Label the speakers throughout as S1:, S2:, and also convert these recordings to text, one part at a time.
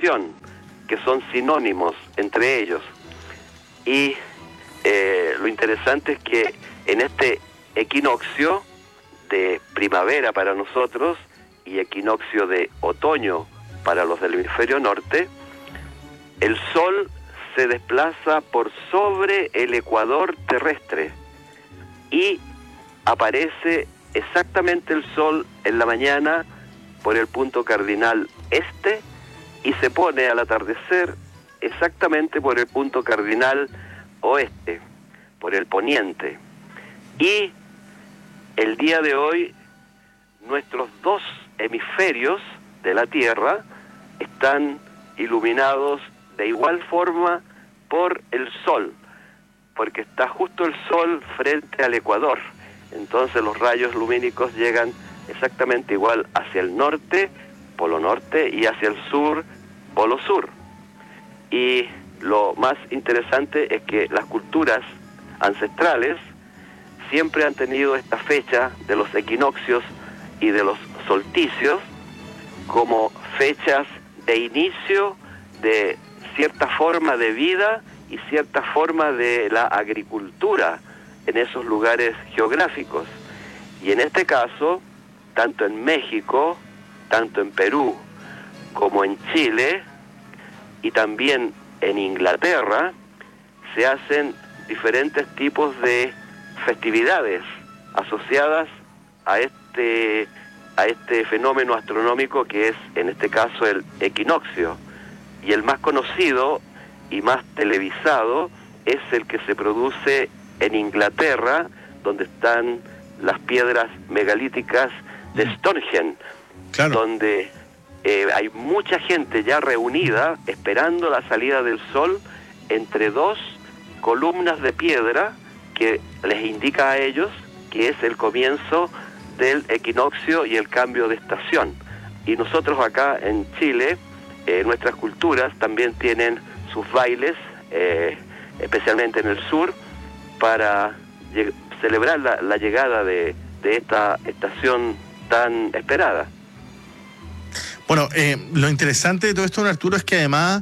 S1: estación, que son sinónimos entre ellos. Y lo interesante es que en este equinoccio de primavera para nosotros y equinoccio de otoño para los del hemisferio norte, el Sol se desplaza por sobre el ecuador terrestre y aparece exactamente el Sol en la mañana por el punto cardinal este y se pone al atardecer exactamente por el punto cardinal oeste, por el poniente. Y el día de hoy nuestros dos hemisferios de la Tierra están iluminados de igual forma por el Sol, porque está justo el Sol frente al ecuador. Entonces los rayos lumínicos llegan exactamente igual hacia el norte, polo norte, y hacia el sur, polo sur. Y lo más interesante es que las culturas ancestrales siempre han tenido esta fecha de los equinoccios y de los solsticios como fechas de inicio de cierta forma de vida y cierta forma de la agricultura en esos lugares geográficos. Y en este caso, tanto en México, tanto en Perú, como en Chile, y también en Inglaterra, se hacen diferentes tipos de festividades asociadas a este fenómeno astronómico que es, en este caso, el equinoccio. Y el más conocido y más televisado es el que se produce en Inglaterra, donde están las piedras megalíticas de Stonehenge, claro, donde hay mucha gente ya reunida esperando la salida del sol entre dos columnas de piedra que les indica a ellos que es el comienzo del equinoccio y el cambio de estación. Y nosotros acá en Chile, nuestras culturas también tienen sus bailes, especialmente en el sur, para celebrar la llegada de esta estación tan esperada.
S2: Bueno, lo interesante de todo esto, don Arturo, es que además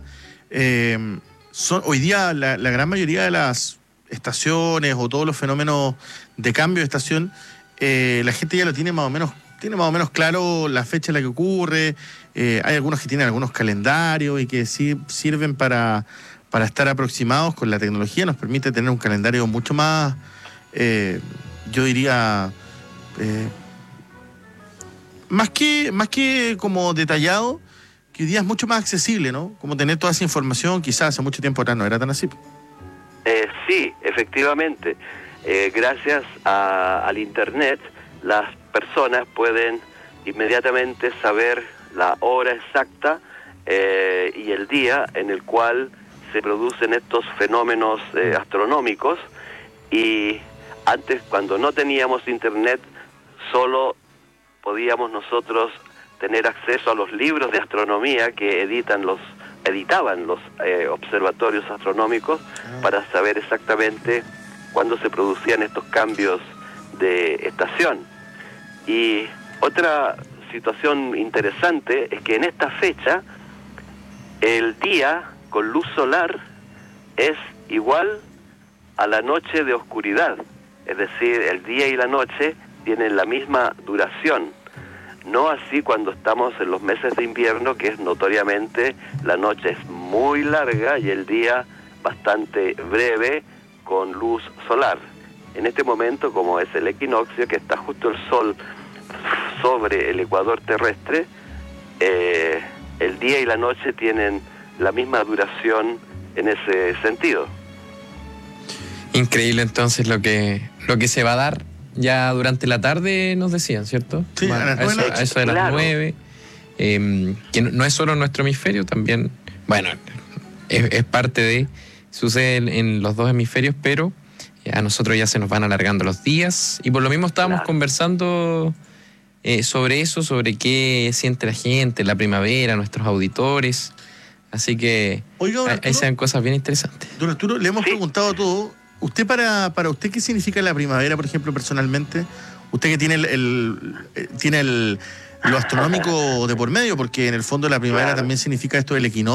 S2: hoy día la gran mayoría de las estaciones o todos los fenómenos de cambio de estación, la gente ya lo tiene más o menos claro la fecha en la que ocurre. Hay algunos que tienen algunos calendarios y que sí sirven para estar aproximados con la tecnología. Nos permite tener un calendario mucho más, yo diría, más que como detallado, que hoy día es mucho más accesible, ¿no? Como tener toda esa información, quizás hace mucho tiempo atrás no era tan así.
S1: Sí, efectivamente. Gracias al Internet, las personas pueden inmediatamente saber la hora exacta y el día en el cual se producen estos fenómenos astronómicos. Y antes, cuando no teníamos Internet, solo podíamos nosotros tener acceso a los libros de astronomía que editaban los observatorios astronómicos para saber exactamente cuándo se producían estos cambios de estación. Y otra situación interesante es que en esta fecha el día con luz solar es igual a la noche de oscuridad, es decir, el día y la noche tienen la misma duración. No así cuando estamos en los meses de invierno, que es notoriamente la noche es muy larga y el día bastante breve con luz solar. En este momento, como es el equinoccio, que está justo el sol sobre el ecuador terrestre, el día y la noche tienen la misma duración en ese sentido.
S3: Increíble entonces lo que se va a dar ya durante la tarde, nos decían, ¿cierto?
S2: Sí,
S3: bueno, a eso de las
S1: claro.
S3: 9, que no es solo nuestro hemisferio, también, bueno, es parte de, sucede en los dos hemisferios, pero a nosotros ya se nos van alargando los días, y por lo mismo estábamos conversando sobre eso, sobre qué siente la gente, la primavera, nuestros auditores, así que
S2: Oiga,
S3: ahí se dan cosas bien interesantes.
S2: Don Arturo, le hemos preguntado todo. ¿Usted para usted qué significa la primavera, por ejemplo, personalmente? Usted que tiene lo astronómico de por medio, porque en el fondo la primavera también significa esto del equinoccio.